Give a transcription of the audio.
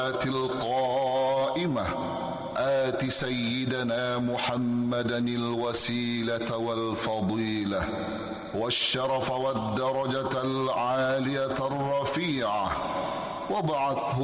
القائمة آت سيدنا محمدا الوسيلة والفضيلة والشرف والدرجة العالية الرفيعة وابعثه